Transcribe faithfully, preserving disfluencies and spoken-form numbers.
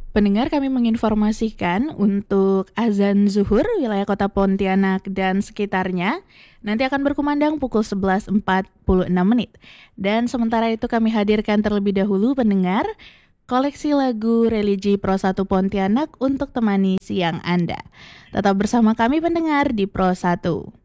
Pendengar, kami menginformasikan untuk azan zuhur wilayah kota Pontianak dan sekitarnya nanti akan berkumandang pukul sebelas empat puluh enam menit. Dan sementara itu kami hadirkan terlebih dahulu pendengar koleksi lagu religi Pro satu Pontianak untuk temani siang Anda. Tetap bersama kami pendengar di Pro satu.